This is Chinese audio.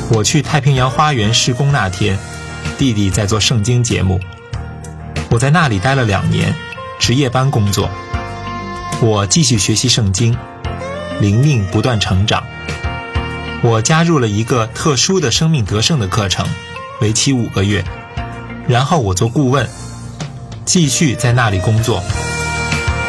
我去太平洋花园施工那天，弟弟在做圣经节目。我在那里待了2年，值夜班工作。我继续学习圣经，灵命不断成长。我加入了一个特殊的生命得胜的课程，为期5个月。然后我做顾问，继续在那里工作。